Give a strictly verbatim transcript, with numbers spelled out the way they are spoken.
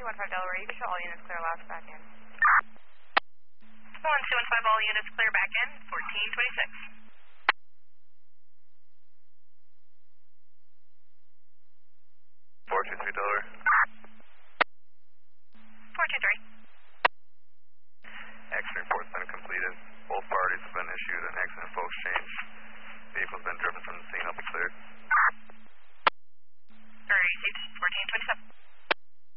two one five Delaware, you can show all units clear last back in. one two one five, all units clear back in, fourteen twenty-six. four two three Delaware. four two three. Action report's been completed. Both parties have been issued an accident info exchange. Vehicle's been driven from the scene. I'll be cleared. Alright, received. fourteen twenty-seven.